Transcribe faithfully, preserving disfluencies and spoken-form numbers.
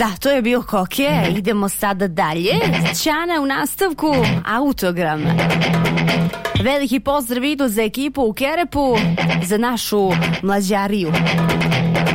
Da, to je bio Koke. Idemo sada dalje. Ćana u nastavku, Autogram. Veliki pozdrav idu za ekipu u Kerepu, za našu mlađariju.